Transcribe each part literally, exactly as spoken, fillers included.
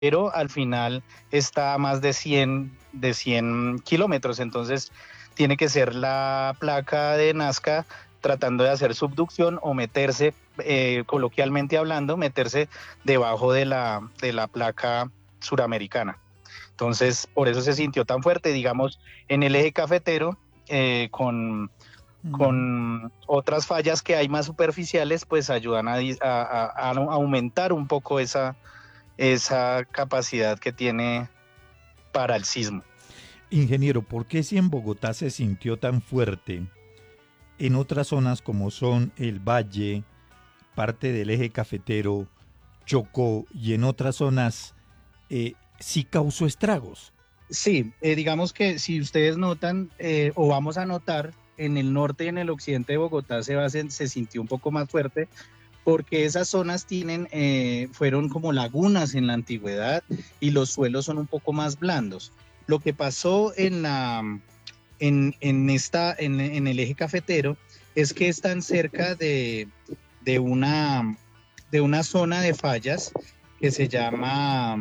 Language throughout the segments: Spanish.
pero al final está a más de cien, de cien kilómetros, entonces tiene que ser la placa de Nazca tratando de hacer subducción o meterse, eh, coloquialmente hablando, meterse debajo de la, de la placa suramericana. Entonces, por eso se sintió tan fuerte, digamos, en el eje cafetero, eh, con, Mm. con otras fallas que hay más superficiales, pues ayudan a, a, a, a aumentar un poco esa, esa capacidad que tiene para el sismo. Ingeniero, ¿por qué si en Bogotá se sintió tan fuerte, en otras zonas como son el Valle, parte del eje cafetero, Chocó y en otras zonas eh, sí causó estragos? Sí, eh, digamos que si ustedes notan, eh, o vamos a notar, en el norte y en el occidente de Bogotá se, va, se, se sintió un poco más fuerte, porque esas zonas tienen, eh, fueron como lagunas en la antigüedad y los suelos son un poco más blandos. Lo que pasó en, la, en, en, esta, en, en el eje cafetero es que están cerca de, de, una, de una zona de fallas que se llama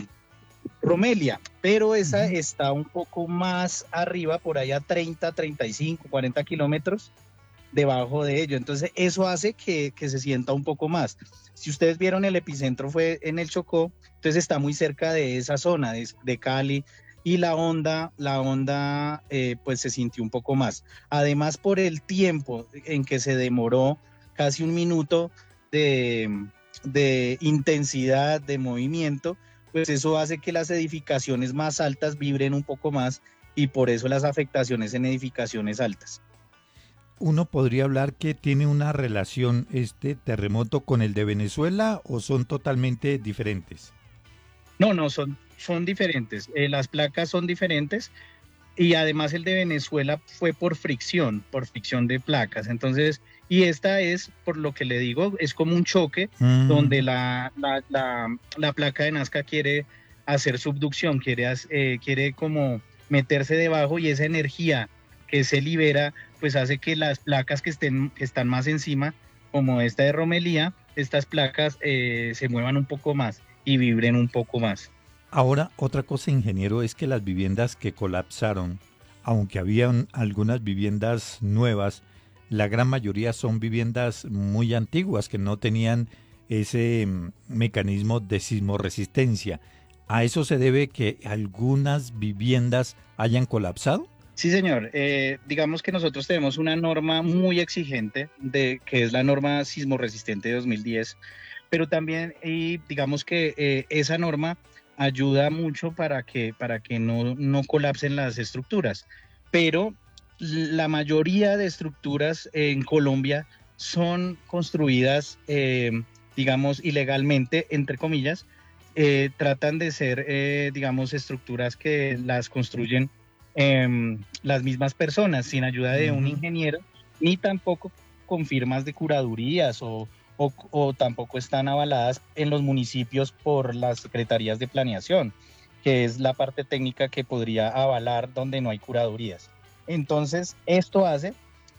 Romelia, pero esa Ujú. está un poco más arriba, por allá treinta, treinta y cinco, cuarenta kilómetros debajo de ello. Entonces eso hace que, que se sienta un poco más. Si ustedes vieron, el epicentro fue en el Chocó, entonces está muy cerca de esa zona de, de Cali, y la onda, la onda eh, pues se sintió un poco más. Además, por el tiempo en que se demoró, casi un minuto de, de intensidad de movimiento, pues eso hace que las edificaciones más altas vibren un poco más, y por eso las afectaciones en edificaciones altas. ¿Uno podría hablar que tiene una relación este terremoto con el de Venezuela o son totalmente diferentes? No, no, son, son diferentes. Eh, las placas son diferentes, y además el de Venezuela fue por fricción, por fricción de placas. Entonces, y esta es, por lo que le digo, es como un choque donde Mm. la, la, la, la placa de Nazca quiere hacer subducción, quiere, eh, quiere como meterse debajo, y esa energía que se libera, pues hace que las placas que, estén, que están más encima, como esta de Romelía, estas placas eh, se muevan un poco más y vibren un poco más. Ahora, otra cosa, ingeniero, es que las viviendas que colapsaron, aunque habían algunas viviendas nuevas, la gran mayoría son viviendas muy antiguas que no tenían ese mm, mecanismo de sismoresistencia. ¿A eso se debe que algunas viviendas hayan colapsado? Sí, señor. Eh, digamos que nosotros tenemos una norma muy exigente, de, que es la norma sismo resistente de dos mil diez, pero también, y digamos que eh, esa norma ayuda mucho para que, para que no, no colapsen las estructuras. Pero la mayoría de estructuras en Colombia son construidas, eh, digamos, ilegalmente, entre comillas. Eh, tratan de ser, eh, digamos, estructuras que las construyen eh, las mismas personas, sin ayuda de un Ujú. ingeniero, ni tampoco con firmas de curadurías, o, o, o tampoco están avaladas en los municipios por las secretarías de planeación, que es la parte técnica que podría avalar donde no hay curadurías. Entonces, esto hace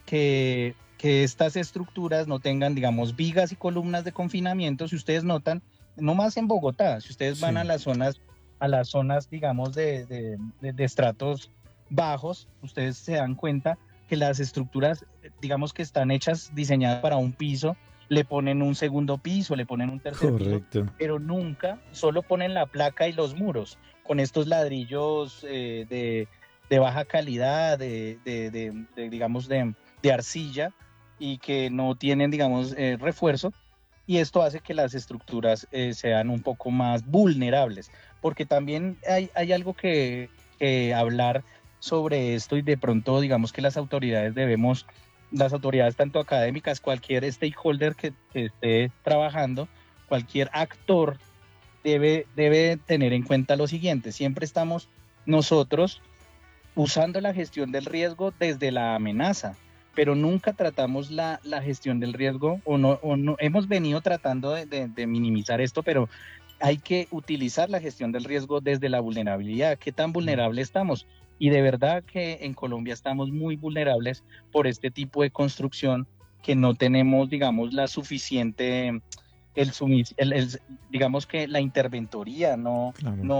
que, que estas estructuras no tengan, digamos, vigas y columnas de confinamiento. Si ustedes notan, no más en Bogotá, si ustedes van a Sí. las zonas, a las zonas, digamos, de, de, de, de estratos bajos, ustedes se dan cuenta que las estructuras, digamos, que están hechas, diseñadas para un piso, le ponen un segundo piso, le ponen un tercer piso, Correcto. pero nunca, solo ponen la placa y los muros con estos ladrillos eh, de, de, baja calidad, de, de, de, de digamos, de, de, arcilla, y que no tienen, digamos, eh, refuerzo, y esto hace que las estructuras eh, sean un poco más vulnerables, porque también hay, hay algo que, que hablar sobre esto, y de pronto digamos que las autoridades debemos, las autoridades tanto académicas, cualquier stakeholder que, que esté trabajando, cualquier actor debe, debe tener en cuenta lo siguiente: siempre estamos nosotros usando la gestión del riesgo desde la amenaza, pero nunca tratamos la, la gestión del riesgo, o no, o no hemos venido tratando de, de, de minimizar esto, pero hay que utilizar la gestión del riesgo desde la vulnerabilidad. ¿Qué tan Mm. vulnerable estamos? Y de verdad que en Colombia estamos muy vulnerables por este tipo de construcción, que no tenemos, digamos, la suficiente el, sumis- el- el- digamos que la interventoría no, Claro. no